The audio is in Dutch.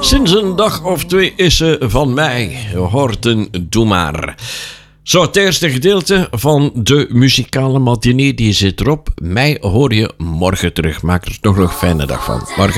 Sinds een dag of 2 is ze van mij. Horten, doe maar. Zo, het eerste gedeelte van de muzikale matinee die zit erop. Mij hoor je morgen terug. Maak er toch nog een fijne dag van. Morgen.